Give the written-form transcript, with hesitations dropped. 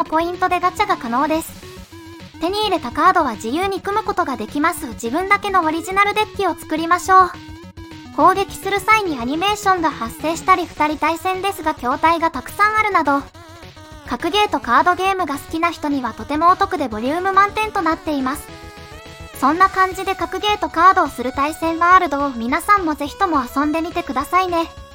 ポイントでガチャが可能です。手に入れたカードは自由に組むことができます。自分だけのオリジナルデッキを作りましょう。攻撃する際にアニメーションが発生したり2人対戦ですが筐体がたくさんあるなど、格ゲーとカードゲームが好きな人にはとてもお得でボリューム満点となっています。そんな感じで格ゲーとカードをする対戦ワールドを皆さんもぜひとも遊んでみてくださいね。